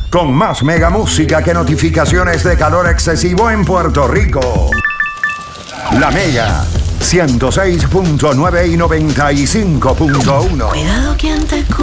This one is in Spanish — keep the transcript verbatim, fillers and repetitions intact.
con más mega música que notificaciones de calor excesivo en Puerto Rico. La Mega ciento seis punto nueve y noventa y cinco punto uno. Cuidado quien te